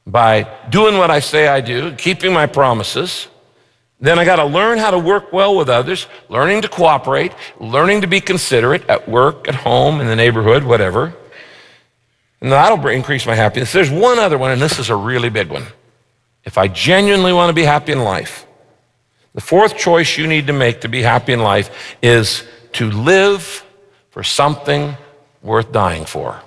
by doing what I say I do, keeping my promises. Then I got to learn how to work well with others, learning to cooperate, learning to be considerate at work, at home, in the neighborhood, whatever. And that'll increase my happiness. There's one other one, and this is a really big one. If I genuinely want to be happy in life, the fourth choice you need to make to be happy in life is to live for something worth dying for.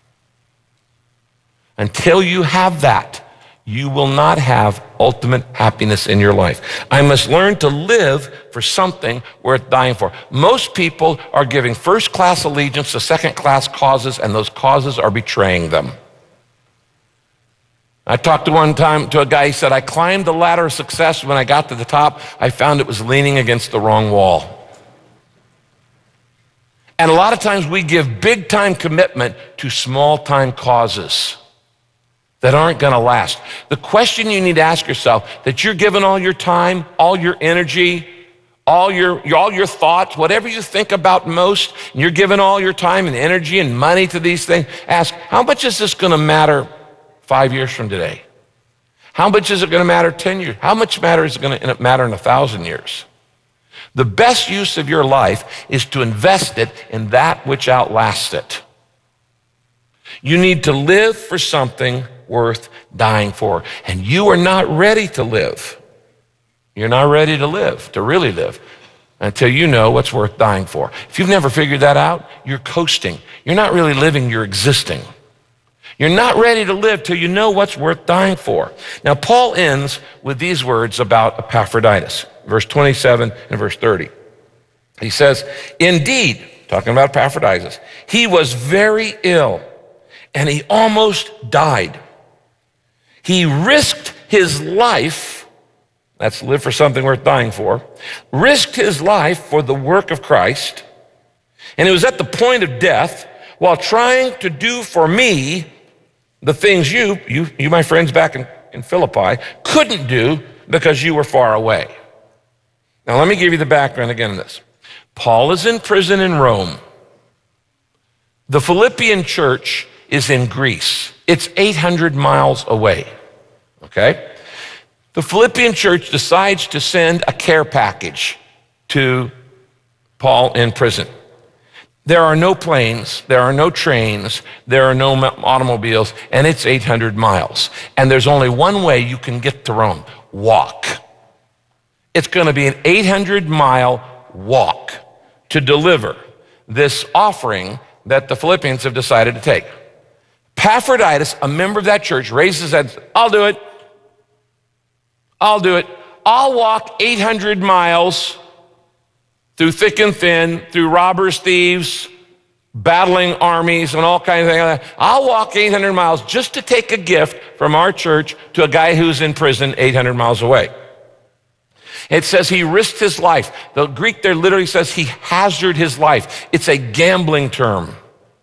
Until you have that, you will not have ultimate happiness in your life. I must learn to live for something worth dying for. Most people are giving first-class allegiance to second-class causes, and those causes are betraying them. I talked to one time to a guy, he said, I climbed the ladder of success. When I got to the top, I found it was leaning against the wrong wall. And a lot of times we give big-time commitment to small-time causes that aren't going to last. The question you need to ask yourself, that you're giving all your time, all your energy, all your thoughts, whatever you think about most, and you're giving all your time and energy and money to these things, ask, how much is this going to matter 5 years from today? How much is it going to matter 10 years? How much is it going to matter in 1,000 years? The best use of your life is to invest it in that which outlasts it. You need to live for something worth dying for. And you are not ready to live. You're not ready to live, to really live, until you know what's worth dying for. If you've never figured that out, you're coasting. You're not really living, you're existing. You're not ready to live till you know what's worth dying for. Now, Paul ends with these words about Epaphroditus, verse 27 and verse 30. He says, indeed, talking about Epaphroditus, he was very ill and he almost died. He risked his life, that's live for something worth dying for, risked his life for the work of Christ, and it was at the point of death while trying to do for me the things you my friends back in Philippi, couldn't do because you were far away. Now let me give you the background again on this. Paul is in prison in Rome. The Philippian church is in Greece. It's 800 miles away, okay? The Philippian church decides to send a care package to Paul in prison. There are no planes, there are no trains, there are no automobiles, and it's 800 miles. And there's only one way you can get to Rome: walk. It's going to be an 800-mile walk to deliver this offering that the Philippians have decided to take. Epaphroditus, a member of that church, raises his hand and says, I'll do it. I'll do it. I'll walk 800 miles through thick and thin, through robbers, thieves, battling armies, and all kinds of things like that. I'll walk 800 miles just to take a gift from our church to a guy who's in prison 800 miles away. It says he risked his life. The Greek there literally says he hazarded his life. It's a gambling term.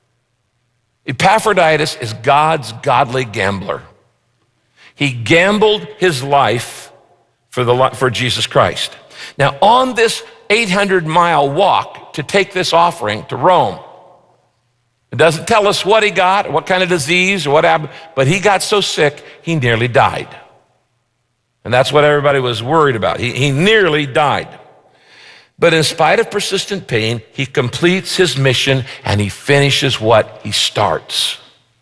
Epaphroditus is God's godly gambler. He gambled his life for Jesus Christ. Now, on this 800-mile walk to take this offering to Rome, it doesn't tell us what he got, what kind of disease, or what happened, but he got so sick, he nearly died. And that's what everybody was worried about. He nearly died. But in spite of persistent pain, he completes his mission and he finishes what he starts.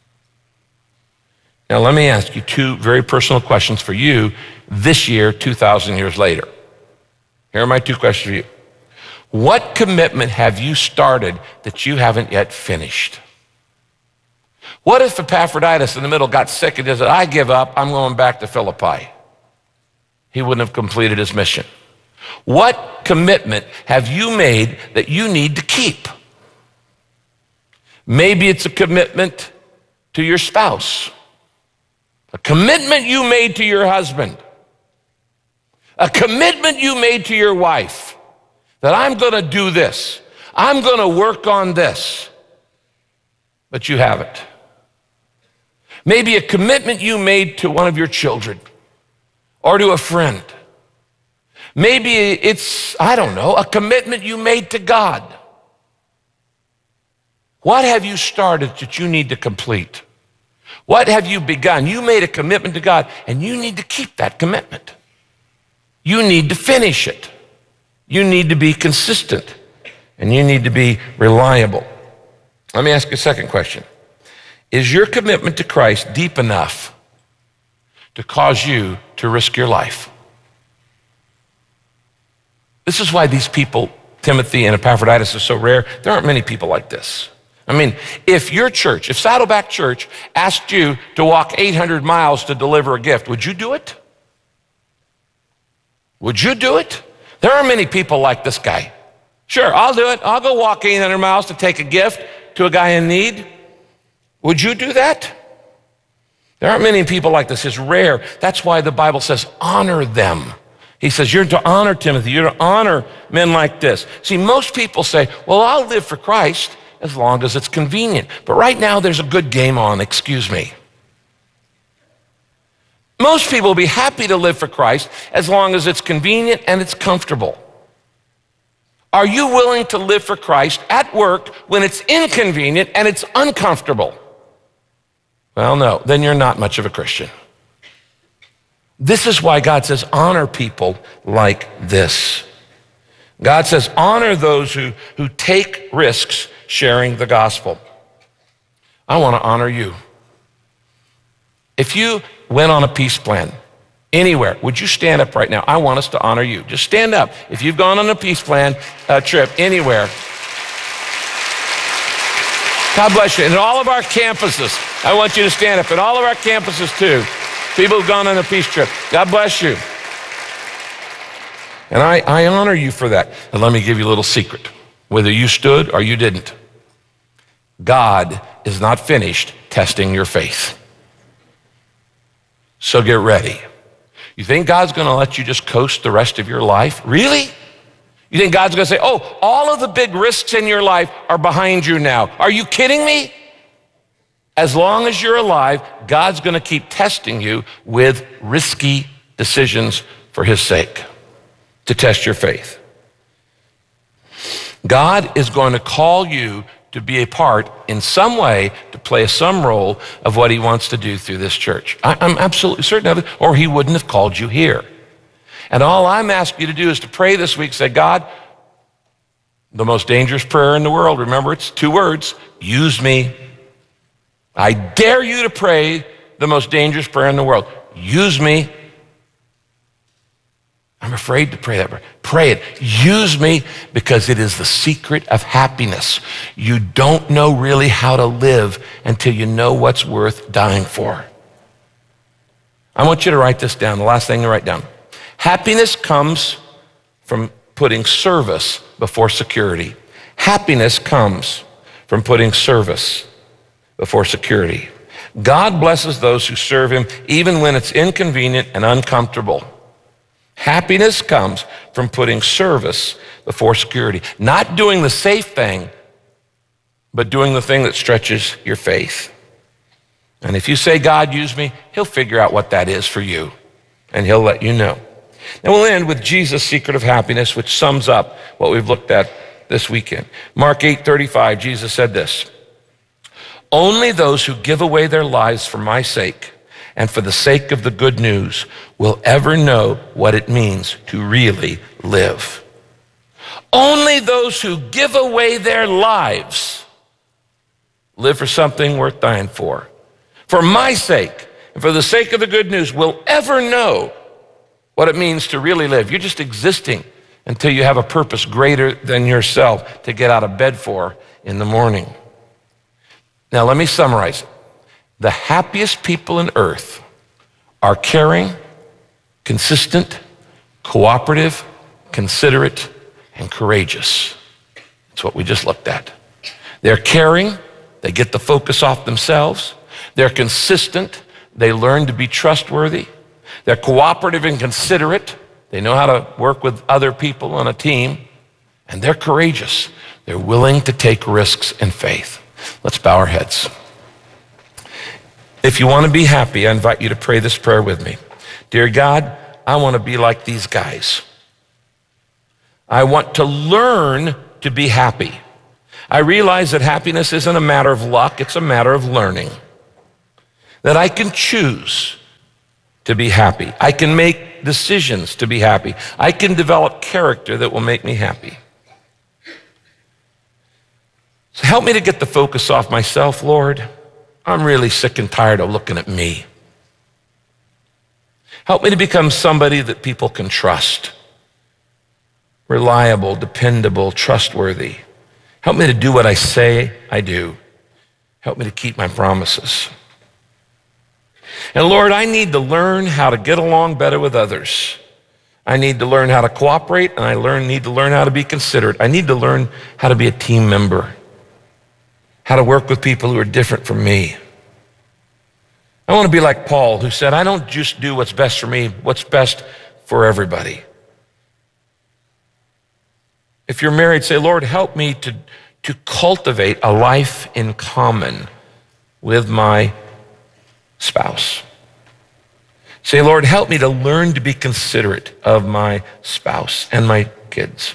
Now, let me ask you two very personal questions for you this year, 2,000 years later. Here are my two questions for you. What commitment have you started that you haven't yet finished? What if Epaphroditus in the middle got sick and said, I give up, I'm going back to Philippi? He wouldn't have completed his mission. What commitment have you made that you need to keep? Maybe it's a commitment to your spouse, a commitment you made to your husband, a commitment you made to your wife, that I'm going to do this, I'm going to work on this, but you haven't. Maybe a commitment you made to one of your children or to a friend. Maybe it's, I don't know, a commitment you made to God. What have you started that you need to complete? What have you begun? You made a commitment to God, and you need to keep that commitment. You need to finish it. You need to be consistent, and you need to be reliable. Let me ask you a second question. Is your commitment to Christ deep enough to cause you to risk your life? This is why these people, Timothy and Epaphroditus, are so rare. There aren't many people like this. I mean, if your church, if Saddleback Church asked you to walk 800 miles to deliver a gift, would you do it? Would you do it? There aren't many people like this guy. Sure, I'll do it. I'll go walk 800 miles to take a gift to a guy in need. Would you do that? There aren't many people like this. It's rare. That's why the Bible says, honor them. He says, you're to honor Timothy. You're to honor men like this. See, most people say, well, I'll live for Christ as long as it's convenient. But right now, there's a good game on, excuse me. Most people will be happy to live for Christ as long as it's convenient and it's comfortable. Are you willing to live for Christ at work when it's inconvenient and it's uncomfortable? Well, no, then you're not much of a Christian. This is why God says, honor people like this. God says, honor those who take risks sharing the gospel. I want to honor you. If you went on a peace plan anywhere, would you stand up right now? I want us to honor you. Just stand up. If you've gone on a peace plan trip anywhere. God bless you. And at all of our campuses, I want you to stand up. At all of our campuses too. People who've gone on a peace trip. God bless you. And I honor you for that. And let me give you a little secret. Whether you stood or you didn't, God is not finished testing your faith. So get ready. You think God's going to let you just coast the rest of your life? Really? You think God's going to say, oh, all of the big risks in your life are behind you now. Are you kidding me? As long as you're alive, God's going to keep testing you with risky decisions for his sake, to test your faith. God is going to call you to be a part in some way, to play some role of what he wants to do through this church. I'm absolutely certain of it, or he wouldn't have called you here. And all I'm asking you to do is to pray this week, say, God, the most dangerous prayer in the world, remember it's 2 words, use me. I dare you to pray the most dangerous prayer in the world. Use me. I'm afraid to pray that prayer. Pray it. Use me, because it is the secret of happiness. You don't know really how to live until you know what's worth dying for. I want you to write this down, the last thing to write down. Happiness comes from putting service before security. Happiness comes from putting service before security. God blesses those who serve him even when it's inconvenient and uncomfortable. Happiness comes from putting service before security. Not doing the safe thing, but doing the thing that stretches your faith. And if you say, God, use me, he'll figure out what that is for you, and he'll let you know. And we'll end with Jesus' secret of happiness, which sums up what we've looked at this weekend. Mark 8:35, Jesus said this, only those who give away their lives for my sake and for the sake of the good news will ever know what it means to really live. Only those who give away their lives live for something worth dying for my sake and for the sake of the good news will ever know what it means to really live. You're just existing until you have a purpose greater than yourself to get out of bed for in the morning. Now, let me summarize it. The happiest people on earth are caring, consistent, cooperative, considerate, and courageous. That's what we just looked at. They're caring. They get the focus off themselves. They're consistent. They learn to be trustworthy. They're cooperative and considerate. They know how to work with other people on a team. And they're courageous. They're willing to take risks in faith. Let's bow our heads. If you want to be happy, I invite you to pray this prayer with me. Dear God, I want to be like these guys. I want to learn to be happy. I realize that happiness isn't a matter of luck, it's a matter of learning. that I can choose to be happy. I can make decisions to be happy. I can develop character that will make me happy. So help me to get the focus off myself, Lord. I'm really sick and tired of looking at me. Help me to become somebody that people can trust. Reliable, dependable, trustworthy. Help me to do what I say I do. Help me to keep my promises. And Lord, I need to learn how to get along better with others. I need to learn how to cooperate, and I need to learn how to be considerate. I need to learn how to be a team member, how to work with people who are different from me. I want to be like Paul, who said, I don't just do what's best for me, what's best for everybody. If you're married, say, Lord, help me to cultivate a life in common with my spouse. Say, Lord, help me to learn to be considerate of my spouse and my kids.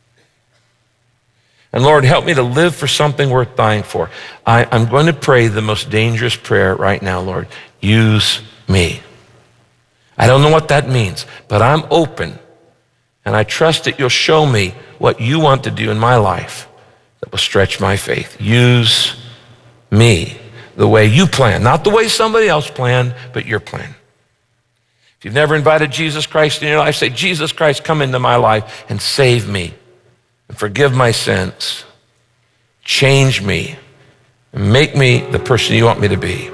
And Lord, help me to live for something worth dying for. I'm going to pray the most dangerous prayer right now, Lord. Use me. I don't know what that means, but I'm open, and I trust that you'll show me what you want to do in my life that will stretch my faith. Use me the way you plan, not the way somebody else planned, but your plan. If you've never invited Jesus Christ in your life, say, Jesus Christ, come into my life and save me and forgive my sins. Change me and make me the person you want me to be.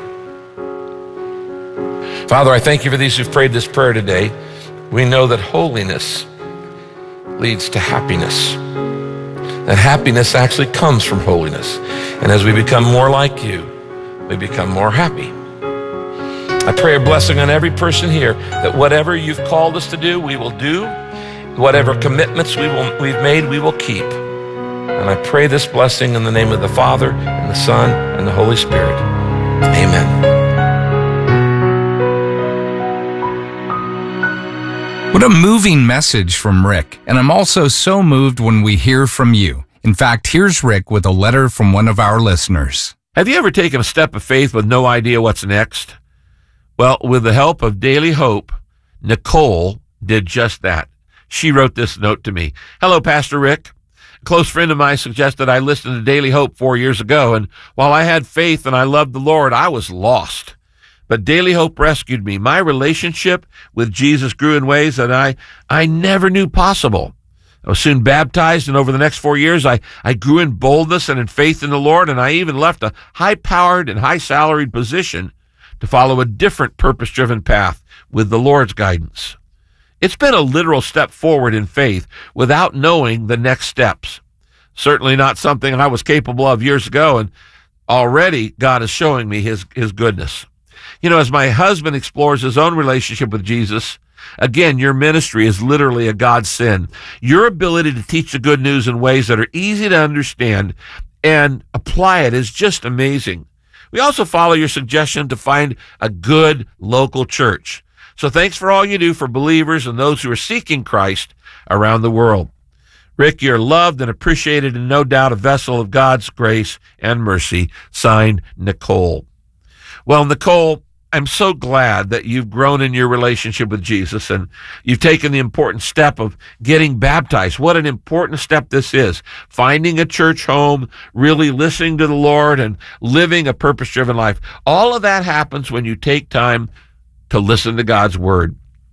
Father, I thank you for these who've prayed this prayer today. We know that holiness leads to happiness. That happiness actually comes from holiness. And as we become more like you, we become more happy. I pray a blessing on every person here, that whatever you've called us to do, we will do. Whatever commitments we've made, we will keep. And I pray this blessing in the name of the Father, and the Son, and the Holy Spirit. Amen. What a moving message from Rick. And I'm also so moved when we hear from you. In fact, here's Rick with a letter from one of our listeners. Have you ever taken a step of faith with no idea what's next? Well, with the help of Daily Hope, Nicole did just that. She wrote this note to me. Hello, Pastor Rick. A close friend of mine suggested I listen to Daily Hope 4 years ago, and while I had faith and I loved the Lord, I was lost. But Daily Hope rescued me. My relationship with Jesus grew in ways that I never knew possible. I was soon baptized, and over the next 4 years, I grew in boldness and in faith in the Lord, and I even left a high-powered and high-salaried position to follow a different purpose-driven path with the Lord's guidance. It's been a literal step forward in faith without knowing the next steps. Certainly not something I was capable of years ago, and already God is showing me his goodness. You know, as my husband explores his own relationship with Jesus, again, your ministry is literally a godsend. Your ability to teach the good news in ways that are easy to understand and apply it is just amazing. We also follow your suggestion to find a good local church. So thanks for all you do for believers and those who are seeking Christ around the world. Rick, you're loved and appreciated, and no doubt a vessel of God's grace and mercy. Signed, Nicole. Well, Nicole, I'm so glad that you've grown in your relationship with Jesus and you've taken the important step of getting baptized. What an important step this is. Finding a church home, really listening to the Lord, and living a purpose-driven life. All of that happens when you take time to listen to God's word.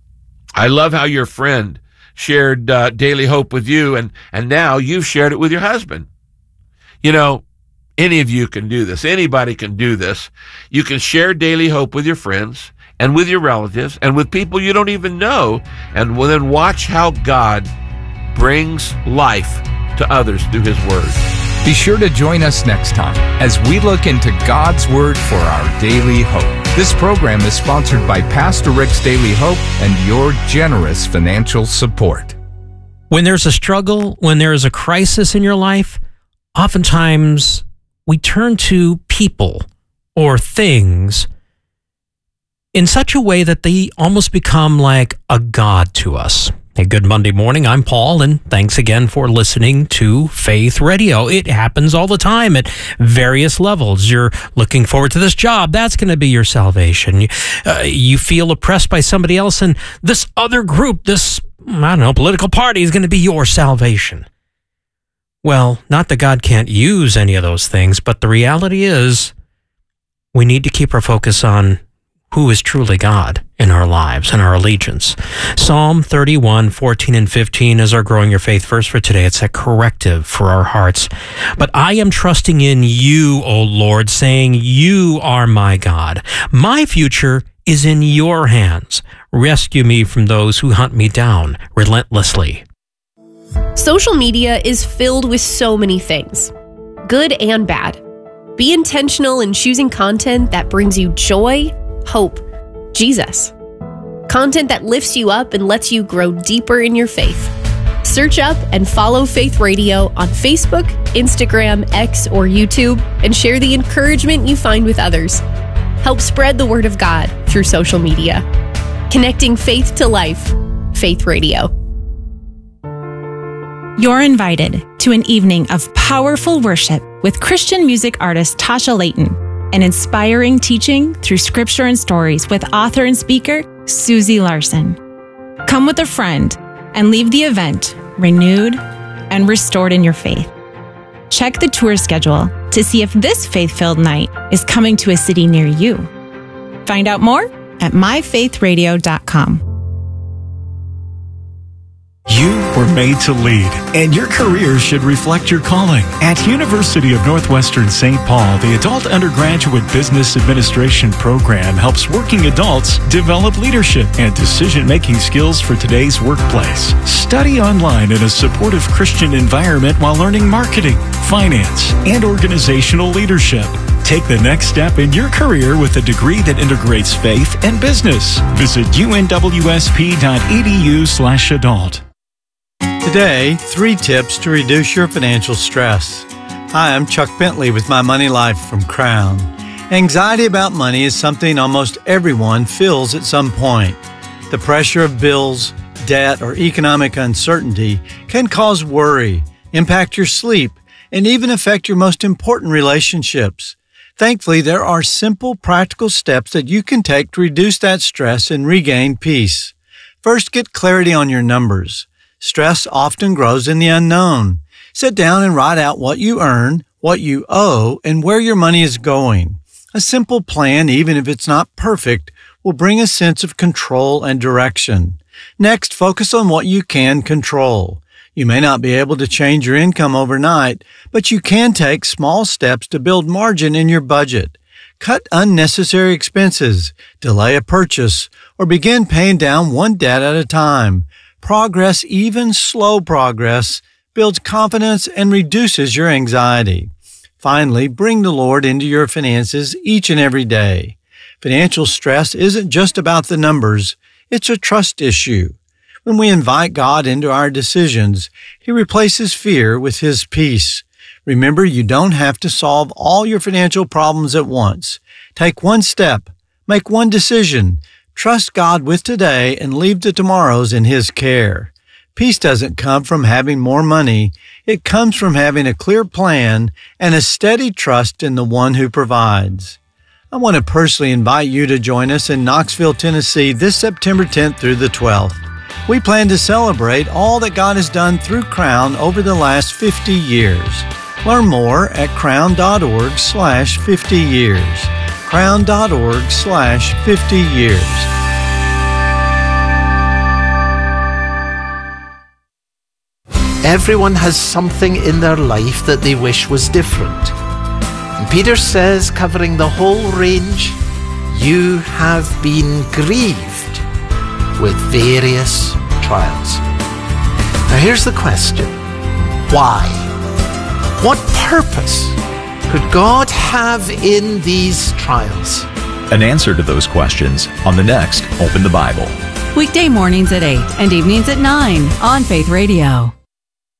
I love how your friend shared Daily Hope with you, and now you've shared it with your husband. You know, any of you can do this. Anybody can do this. You can share Daily Hope with your friends and with your relatives and with people you don't even know, and then watch how God brings life to others through his word. Be sure to join us next time as we look into God's word for our daily hope. This program is sponsored by Pastor Rick's Daily Hope and your generous financial support. When there's a struggle, when there is a crisis in your life, oftentimes we turn to people or things in such a way that they almost become like a god to us. Hey, good Monday morning. I'm Paul, and thanks again for listening to Faith Radio. It happens all the time at various levels. You're looking forward to this job. That's going to be your salvation. You feel oppressed by somebody else, and this other group, this, political party is going to be your salvation. Well, not that God can't use any of those things, but the reality is we need to keep our focus on who is truly God in our lives and our allegiance. Psalm 31, 14 and 15 is our Growing Your Faith verse for today. It's a corrective for our hearts. But I am trusting in you, O Lord, saying, you are my God. My future is in your hands. Rescue me from those who hunt me down relentlessly. Social media is filled with so many things, good and bad. Be intentional in choosing content that brings you joy, hope, Jesus. Content that lifts you up and lets you grow deeper in your faith. Search up and follow Faith Radio on Facebook, Instagram, X, or YouTube, and share the encouragement you find with others. Help spread the word of God through social media. Connecting faith to life. Faith Radio. You're invited to an evening of powerful worship with Christian music artist Tasha Layton and inspiring teaching through scripture and stories with author and speaker Susie Larson. Come with a friend and leave the event renewed and restored in your faith. Check the tour schedule to see if this faith-filled night is coming to a city near you. Find out more at myfaithradio.com. You were made to lead, and your career should reflect your calling. At University of Northwestern St. Paul, the Adult Undergraduate Business Administration program helps working adults develop leadership and decision-making skills for today's workplace. Study online in a supportive Christian environment while learning marketing, finance, and organizational leadership. Take the next step in your career with a degree that integrates faith and business. Visit unwsp.edu/adult. Today, 3 tips to reduce your financial stress. Hi, I'm Chuck Bentley with My Money Life from Crown. Anxiety about money is something almost everyone feels at some point. The pressure of bills, debt, or economic uncertainty can cause worry, impact your sleep, and even affect your most important relationships. Thankfully, there are simple, practical steps that you can take to reduce that stress and regain peace. First, get clarity on your numbers. Stress often grows in the unknown. Sit down and write out what you earn, what you owe, and where your money is going. A simple plan, even if it's not perfect, will bring a sense of control and direction. Next, focus on what you can control. You may not be able to change your income overnight, but you can take small steps to build margin in your budget. Cut unnecessary expenses, delay a purchase, or begin paying down one debt at a time. Progress, even slow progress, builds confidence and reduces your anxiety. Finally, bring the Lord into your finances each and every day. Financial stress isn't just about the numbers, it's a trust issue. When we invite God into our decisions, He replaces fear with His peace. Remember, you don't have to solve all your financial problems at once. Take one step, make one decision, trust God with today and leave the tomorrows in His care. Peace doesn't come from having more money. It comes from having a clear plan and a steady trust in the one who provides. I want to personally invite you to join us in Knoxville, Tennessee this September 10th through the 12th. We plan to celebrate all that God has done through Crown over the last 50 years. Learn more at crown.org/50 years. crown.org/50 years. Everyone has something in their life that they wish was different. And Peter says, covering the whole range, you have been grieved with various trials. Now here's the question. Why? What purpose could God have in these trials? An answer to those questions on the next Open the Bible. Weekday mornings at 8 and evenings at 9 on Faith Radio.